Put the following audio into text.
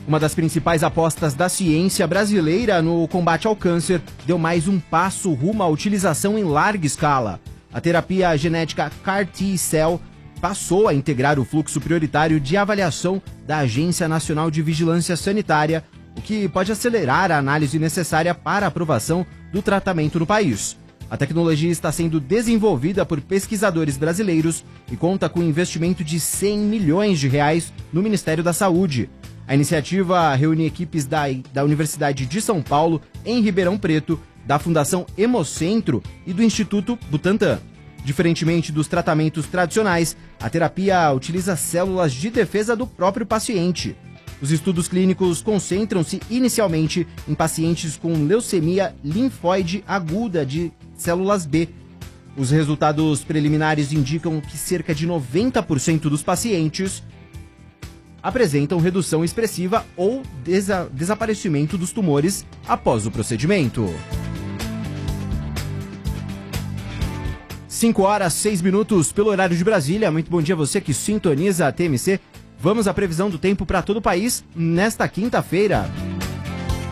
Uma das principais apostas da ciência brasileira no combate ao câncer deu mais um passo rumo à utilização em larga escala. A terapia genética CAR-T-Cell passou a integrar o fluxo prioritário de avaliação da Agência Nacional de Vigilância Sanitária, o que pode acelerar a análise necessária para a aprovação do tratamento no país. A tecnologia está sendo desenvolvida por pesquisadores brasileiros e conta com um investimento de 100 milhões de reais no Ministério da Saúde. A iniciativa reúne equipes da Universidade de São Paulo, em Ribeirão Preto, da Fundação Hemocentro e do Instituto Butantan. Diferentemente dos tratamentos tradicionais, a terapia utiliza células de defesa do próprio paciente. Os estudos clínicos concentram-se inicialmente em pacientes com leucemia linfóide aguda de células B. Os resultados preliminares indicam que cerca de 90% dos pacientes apresentam redução expressiva ou desaparecimento dos tumores após o procedimento. 5h06 pelo horário de Brasília. Muito bom dia a você que sintoniza a TMC. Vamos à previsão do tempo para todo o país nesta quinta-feira.